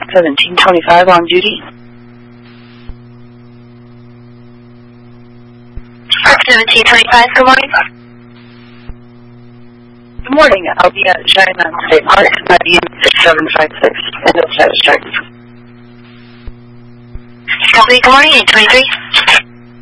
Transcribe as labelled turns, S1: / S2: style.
S1: 1725 on duty.
S2: Park 1725, good morning.
S1: Good morning. I'll be at Cheyenne State Park at the 756 and it's satisfactory.
S2: Good morning, 823.